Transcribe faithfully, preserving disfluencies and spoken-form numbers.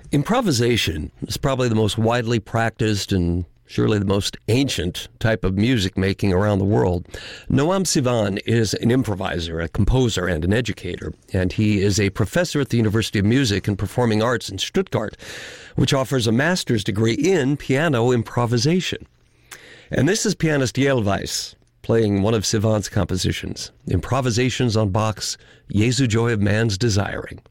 Improvisation is probably the most widely practiced and surely the most ancient type of music making around the world. Noam Sivan is an improviser, a composer, and an educator, and he is a professor at the University of Music and Performing Arts in Stuttgart, which offers a master's degree in piano improvisation. And this is pianist Yael Weiss playing one of Sivan's compositions, Improvisations on Bach's Jesu Joy of Man's Desiring.